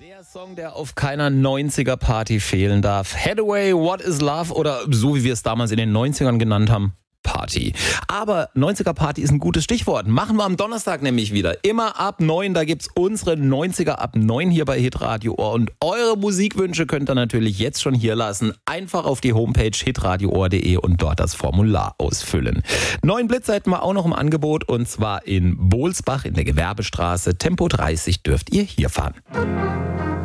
Der Song, der auf keiner 90er-Party fehlen darf. Hathaway, What is Love? Oder so wie wir es damals in den 90ern genannt haben, Party. Aber 90er-Party ist ein gutes Stichwort. Machen wir am Donnerstag nämlich wieder. Immer ab 9, da gibt's unsere 90er ab 9 hier bei Hitradio Ohr. Und eure Musikwünsche könnt ihr natürlich jetzt schon hier lassen. Einfach auf die Homepage hitradioohr.de und dort das Formular ausfüllen. 9 Blitze hätten wir auch noch im Angebot und zwar in Bohlsbach in der Gewerbestraße. Tempo 30 dürft ihr hier fahren.